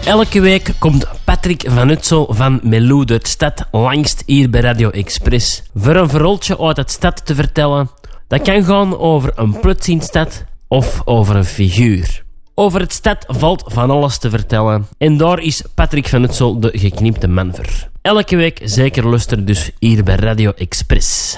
Elke week komt Patrick van Utsel van Melou de Stad langst hier bij Radio Express voor een verhaaltje uit het stad te vertellen. Dat kan gaan over een plots in stad of over een figuur. Over het stad valt van alles te vertellen en daar is Patrick van Utsel de geknipte man voor. Elke week zeker luisteren dus hier bij Radio Express.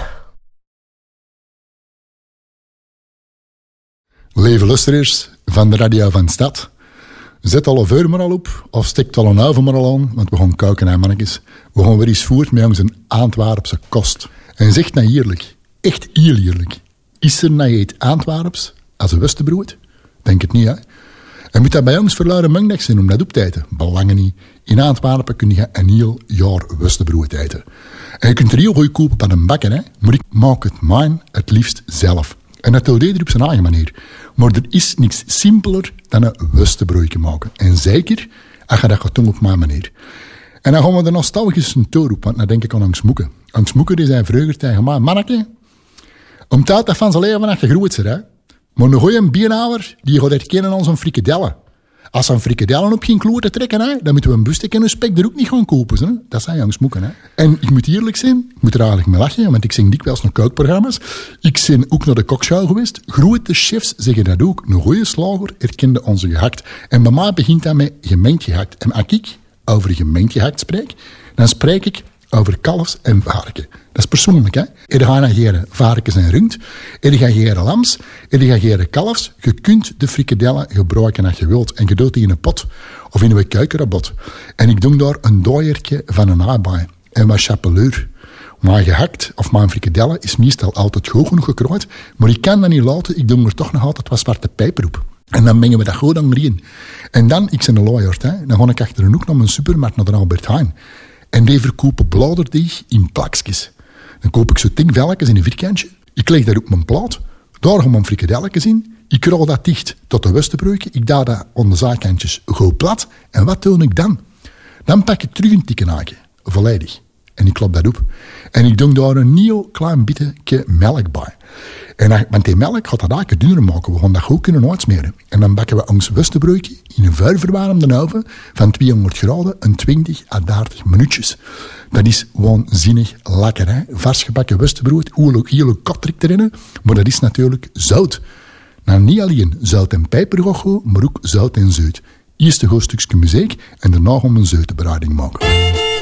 Lieve luisteraars van de Radio van Stad. Zet al een vuur maar al op, of steekt al een oven maar al aan, want we gaan koken, hè mannetjes. We gaan weer eens voort met onze Antwerpse kost. En zegt nou eerlijk, echt heel eerlijk, is er nou iets Antwerps als een Westenbrood? Denk het niet, hè? En moet dat bij ons verluiden mengdag zijn om dat op te eten? Belangen niet. In Antwerpen kun je een heel jaar Westenbrood eten. En je kunt er heel goed kopen bij een bakker, hè? Maar ik maak het mijn het liefst zelf. En dat doet ieder op zijn eigen manier. Maar er is niks simpeler dan een Westenbroodje maken. En zeker als je dat gaat doen op mijn manier. En dan gaan we de nostalgische toer op, want dan denk ik aan Hans Moeke. Hans Moeke die zei vroeger tegen mij, manneke, om tijd dat van zijn leven dat je groeit hè. Maar een goeie bierhouwer, die gaat herkennen als een frikadelle. Als ze een frikadellen op geen kloot te trekken, hè, dan moeten we een bustek en een spek er ook niet gaan kopen. Hè. Dat zijn Hans Moeken. Hè. En ik moet eerlijk zijn, ik moet er eigenlijk mee lachen, want ik zing dikwijls naar kookprogramma's. Ik ben ook naar de kokshow geweest. Grote chefs zeggen dat ook. Een goede slager herkende onze gehakt. En bij mij begint dat met gemengd gehakt. En als ik over gemengd gehakt spreek, dan spreek ik over kalfs en varken. Dat is persoonlijk, hè. Er gaan geren varkens en rund. Er gaan geren lams. Er gaan geren kalfs. Je kunt de frikadellen gebruiken als je wilt. En je doet die in een pot. Of in een kuikenrabot. En ik doe daar een dooiertje van een aardbei. En wat chapeleur. Maar gehakt, of mijn frikadellen, is meestal altijd goed genoeg gekruid. Maar ik kan dat niet laten. Ik doe er toch nog altijd wat zwarte pijper op. En dan mengen we dat goed dan erin. En dan, ik ben een lawyer, hè. Dan ga ik achter een hoek naar mijn supermarkt, naar de Albert Heijn. En die verkopen bladerdeeg in plakjes. Dan koop ik zo 10 velletjes in een vierkantje. Ik leg dat op mijn plaat. Daar gaan mijn frikadelletjes in. Ik rol dat dicht tot de Westenbroodje. Ik daag dat aan de zijkantjes goed plat. En wat doe ik dan? Dan pak ik terug een tikkenaakje. Volledig. En ik klap dat op. En ik doe daar een nieuw klein beetje melk bij. En want die melk gaat dat eigenlijk dunner maken. We gaan dat goed kunnen uitsmeren. En dan bakken we ons Westenbroodje in een vuurverwarmde oven van 200 graden en 20 à 30 minuutjes. Dat is waanzinnig lekker, hè. Vers gebakken Westenbrood, hele kotrik erin. Maar dat is natuurlijk zout. Nou, niet alleen zout en peper, maar ook zout en zout. Eerst een goed stukje muziek en daarna gaan we een zoutenbereiding maken.